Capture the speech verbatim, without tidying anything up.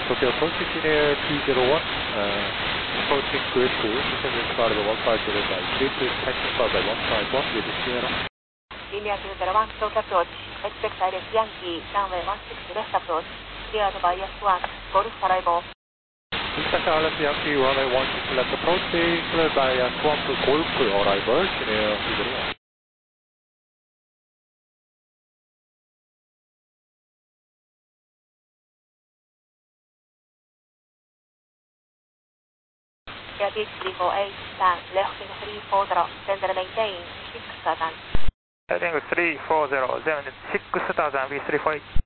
Tokyo approaching Senior T zero one, uh, approaching grid two, descending part of the one five zero by three, please taxi part by one five one with the Sierra. Senior two zero one, Tokyo approach, expect direct Yankee, runway one six left approach, cleared by S one, Golf arrival. Inspector Island Yankee, runway one six left approaching, cleared by S one to Golf arrival, Senior T zero one. Air Beach three four eight, stand left in three four zero, then maintain six thousand. Heading three four zero, then six thousand, V three four eight.